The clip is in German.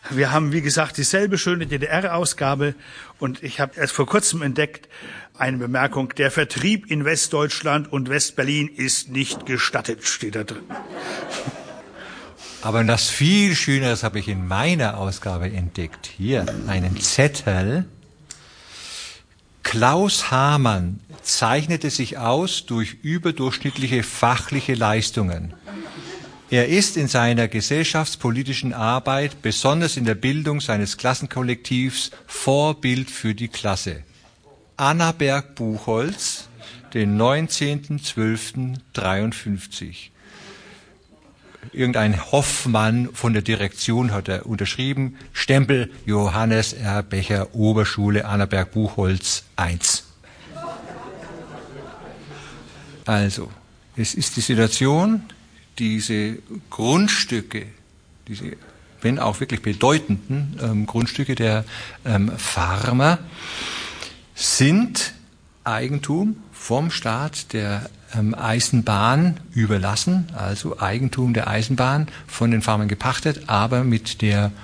Wir haben, wie gesagt, dieselbe schöne DDR-Ausgabe und ich habe erst vor kurzem entdeckt, eine Bemerkung, der Vertrieb in Westdeutschland und Westberlin ist nicht gestattet, steht da drin. Aber das viel Schöneres habe ich in meiner Ausgabe entdeckt. Hier, einen Zettel. Klaus Hamann zeichnete sich aus durch überdurchschnittliche fachliche Leistungen. Er ist in seiner gesellschaftspolitischen Arbeit, besonders in der Bildung seines Klassenkollektivs, Vorbild für die Klasse. Annaberg-Buchholz, den 19.12.53. Irgendein Hoffmann von der Direktion hat er unterschrieben. Stempel Johannes R. Becher, Oberschule Annaberg-Buchholz 1. Also, es ist die Situation, diese Grundstücke, diese, wenn auch wirklich bedeutenden Grundstücke der Farmer, sind Eigentum vom Staat der Eisenbahn überlassen, also Eigentum der Eisenbahn von den Farmern gepachtet, aber mit der